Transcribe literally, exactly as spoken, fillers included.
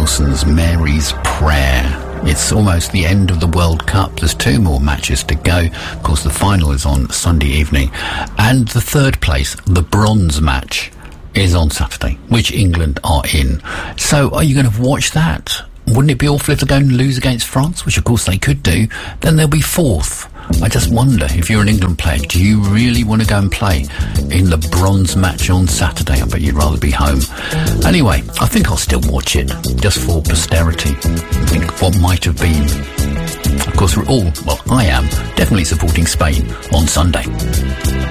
Wilson's Mary's Prayer. It's almost the end of the World Cup. There's two more matches to go. Of course, the final is on Sunday evening. And the third place, the bronze match, is on Saturday, which England are in. So are you going to watch that? Wouldn't it be awful if they go and lose against France, which of course they could do? Then they'll be fourth. I just wonder, if you're an England player, do you really want to go and play in the bronze match on Saturday? I bet you'd rather be home. Anyway, I think I'll still watch it, just for posterity. Think what might have been. Of course, we're all, well, I am, definitely supporting Spain on Sunday.